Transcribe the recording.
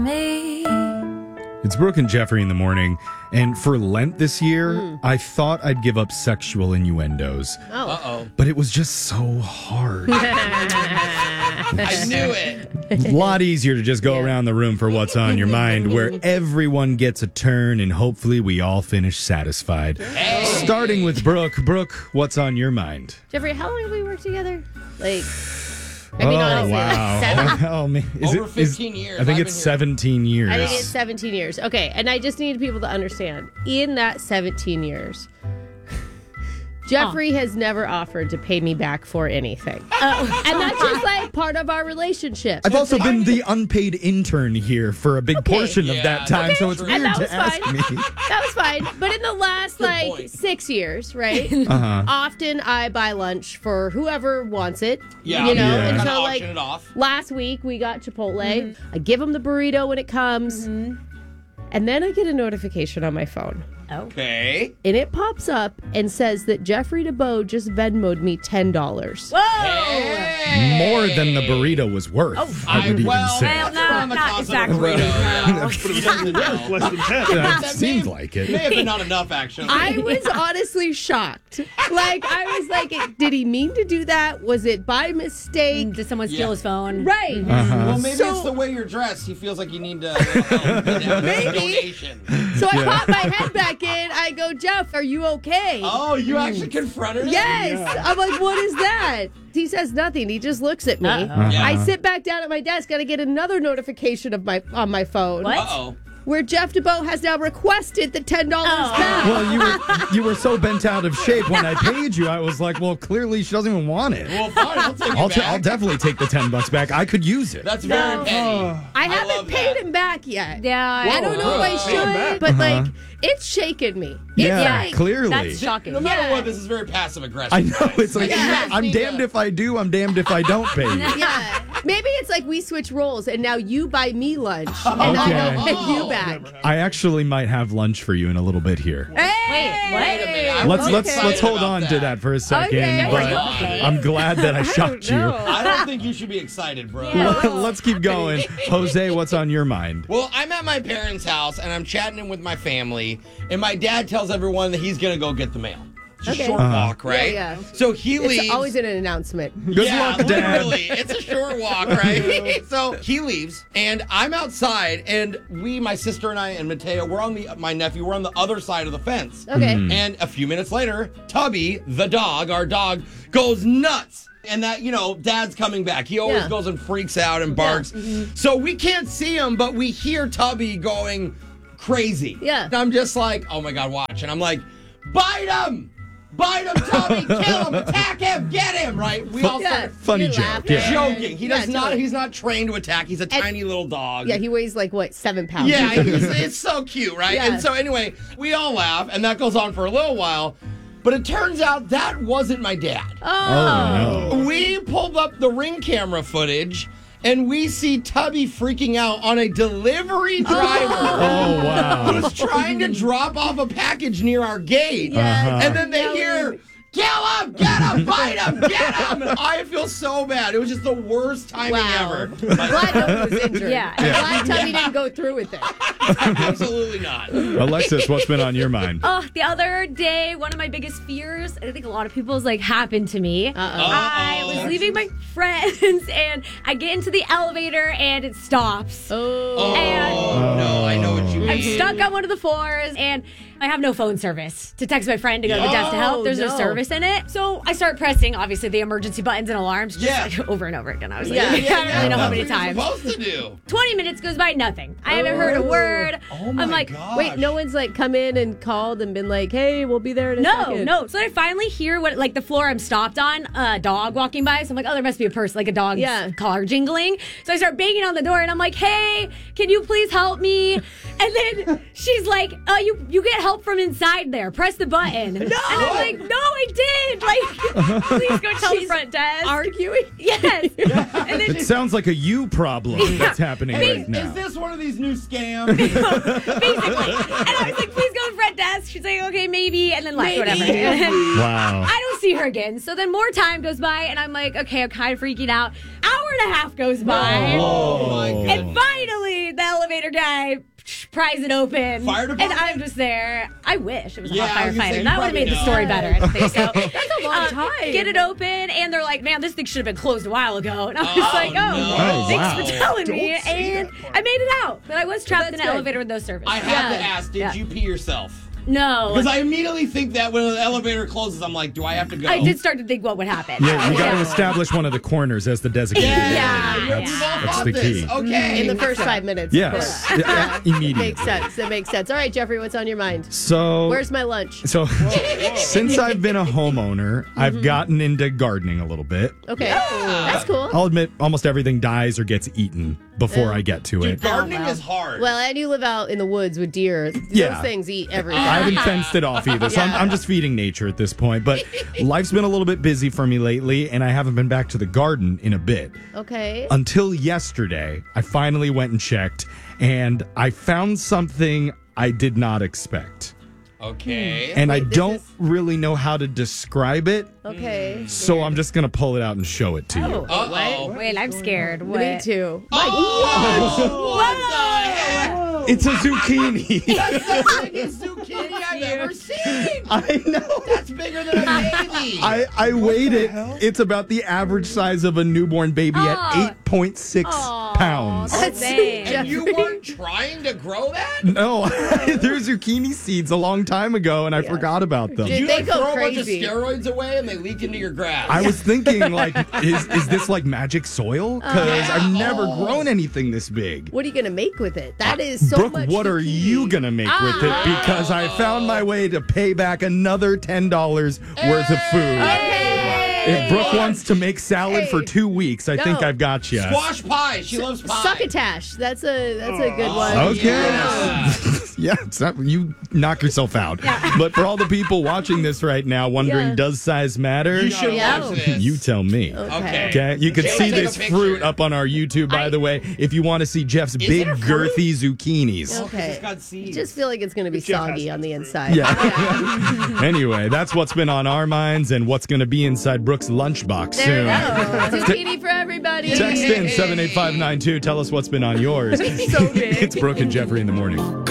me. It's Brooke and Jeffrey in the morning, and for Lent this year, I thought I'd give up sexual innuendos. But it was just so hard. I knew it. A lot easier to just go around the room for what's on your mind, where everyone gets a turn, and hopefully we all finish satisfied. Hey. Starting with Brooke. Brooke, what's on your mind? Jeffrey, how long have we worked together? Honestly, wow. 7? Oh, man. Over 15 years. I think I've it's been here. 17 years. I think it's 17 years. Okay, and I just need people to understand, in that 17 years, Jeffrey has never offered to pay me back for anything. And that's just like part of our relationship. I've also been the unpaid intern here for a big portion of Yeah, that time, so it's true. weird And that to was ask fine. me. That was fine. But in the last, point. 6 years, right? Uh-huh. Often I buy lunch for whoever wants it. Yeah. You know? Yeah. And Kinda so, auction it off. last week we got Chipotle. I give them the burrito when it comes. And then I get a notification on my phone. Okay. And it pops up and says that Jeffrey DeBoe just Venmo'd me $10. Hey. More than the burrito was worth, I would even say. Well, no, Around the not cost of a exactly. burrito. But he doesn't know. Less than 10. That seemed like May it. have been not enough, actually. I was honestly shocked. I was like, did he mean to do that? Was it by mistake? Did someone steal Yeah. his phone? Right. Well, maybe So- it's the way you're dressed. He feels like you need a donation. So I pop my head back in. I go, Jeff, are you okay? Oh, you actually confronted him? Yes. I'm like, what is that? He says nothing. He just looks at me. Yeah. I sit back down at my desk and I get another notification on my phone. What? Uh-oh. Where Jeff DeBoe has now requested the $10 back. Well, you were so bent out of shape when I paid you. I was like, well, clearly she doesn't even want it. Well, fine. I'll take it I'll back. definitely take the $10 back. I could use it. That's very petty. I haven't love paid that. him back yet. Yeah. I don't know if I Whoa. should, but it's shaken me. It's Yeah, like, clearly. That's shocking. No matter Yeah. what, this is very passive aggressive. I know. It's like, Yeah. I'm damned if I do, I'm damned if I don't pay you. Yeah. Maybe it's like we switch roles and now you buy me lunch and I don't Okay. pay you back. I actually might have lunch for you in a little bit here. Hey! Wait, what? Let's hold on to that for a second. Okay. But Okay. I'm glad that I shocked you. I don't think you should be excited, bro. Let's keep going. Jose, what's on your mind? Well, I'm at my parents' house and I'm chatting with my family, and my dad tells everyone that he's gonna go get the mail. It's a Okay. short walk, right? Yeah. So he leaves. It's always an announcement. Good luck, Dad. Literally, it's a short walk, right? So he leaves, and I'm outside, and my sister and I, and Mateo, my nephew, we're on the other side of the fence. Okay. And a few minutes later, Tubby, the dog, our dog, goes nuts. And that, Dad's coming back. He always Yeah. goes and freaks out and barks. So we can't see him, but we hear Tubby going crazy. Yeah. And I'm just like, oh my God, watch. And I'm like, bite him! Bite him, Tubby! Kill him! Attack him! Get him! Right? We all Yeah. start Funny You're joke. laughing. Yeah. joking. He does Yeah, not. totally. He's not trained to attack. He's a tiny little dog. Yeah, he weighs 7 pounds. Yeah, it's so cute, right? Yeah. And so anyway, we all laugh, and that goes on for a little while. But it turns out that wasn't my dad. Oh, no. We pulled up the Ring camera footage, and we see Tubby freaking out on a delivery driver. Oh, wow. Who's trying to drop off a package near our gate. Yeah. And then they hear, kill him, get him, bite him, get him. I feel so bad. It was just the worst timing Wow. ever. Glad no one was injured. Yeah. Glad Tubby didn't go through with it. Absolutely not. Alexis, what's been on your mind? Oh, the other day, one of my biggest fears, I think a lot of people's happened to me. I was leaving my friends and I get into the elevator and it stops. Oh. And No, I know what you mean. I'm stuck on one of the floors and I have no phone service to text my friend to go to the desk to Oh, help. There's no no. service in it. So I start pressing, obviously, the emergency buttons and alarms just over and over again. I was like, Yeah, I don't really know how many That's what times. you're supposed to do. 20 minutes goes by, nothing. I haven't heard a word. Oh my I'm like, gosh. Wait, no one's come in and called and been like, hey, we'll be there in a second. No. So I finally hear what, the floor I'm stopped on, a dog walking by. So I'm like, oh, there must be a person, a dog's car jingling. So I start banging on the door and I'm like, hey, can you please help me? And then she's like, you get help from inside there. Press the button. No. And I'm like, no, I did. Please go tell the front desk. Arguing? Yes. And then It sounds like a you problem that's happening right now. Is this one of these new scams? basically. And I was like, please go to the front desk. She's like, okay, maybe. And then left, whatever. Wow. I don't see her again. So then more time goes by, and I'm like, okay, I'm kind of freaking out. Hour and a half goes by. Oh my God. And finally, the elevator guy pries it open. Fire department? And I'm just there. I wish it was a Yeah, I hot was gonna say, firefighter. you That would have probably made the know. story better. I don't think so. That's a long time. Get it open, and they're like, man, this thing should have been closed a while ago. And I was Oh, like, no. Oh, thanks wow. for telling me. Don't say And that part. I made it out. But I was trapped in that's an good. elevator with no service. I have to ask, did Yeah. you pee yourself? No. Because I immediately think that when the elevator closes, I'm like, do I have to go? I did start to think what would happen. Yeah, you got to establish one of the corners as the designated. Yeah. area. We've all That's thought the this. key. Okay. In the first 5 minutes. Yes, immediately. Makes sense. That makes sense. All right, Jeffrey, what's on your mind? So Where's my lunch? So, since I've been a homeowner, I've gotten into gardening a little bit. Okay. That's cool. I'll admit, almost everything dies or gets eaten before I get to it. Gardening is hard. Well, and you live out in the woods with deer. Yeah. Those things eat everything. I haven't fenced it off either, so Yeah. I'm just feeding nature at this point. But life's been a little bit busy for me lately, and I haven't been back to the garden in a bit. Okay. Until yesterday, I finally went and checked, and I found something I did not expect. Okay. And I Wait, this don't is- really know how to describe it, Okay. so I'm just going to pull it out and show it to you. Uh-oh. Wait, I'm scared. What? Me too. Oh, what the heck? It's a zucchini. That's the biggest zucchini I've ever seen. I know. That's bigger than a baby. I weighed it. It's about the average size of a newborn baby at 8.6 pounds. That's Dang. And you weren't trying to grow that? No, there's zucchini seeds a long time ago, and I forgot about them. Dude, You they like go throw crazy. a bunch of steroids away and they leak into your grass. I was thinking, like, is this like magic soil? Because I've never grown anything this big. What are you going to make with it? That is so Brooke, much. what are zucchini. you going to make with it? Because I found my way to pay back another $10 worth of food. If Brooke wants to make salad for 2 weeks, I think No. I've got you. Squash pie. She loves pie. Succotash. That's a good one. Okay. Yeah, it's not, you knock yourself out. But for all the people watching this right now wondering, Yeah. does size matter? You should Yeah. watch this. You tell me. Okay. Okay, you can Jay, see take a this picture. fruit up on our YouTube, by the way, if you want to see Jeff's big, it a fruit? girthy zucchinis. Okay. It's got seeds. Just feel like it's going to be soggy on the inside. Yeah. Anyway, that's what's been on our minds and what's going to be inside Brooke's lunchbox soon. Zucchini for everybody. Text in 78592. Tell us what's been on yours. So big. It's Brooke and Jeffrey in the morning.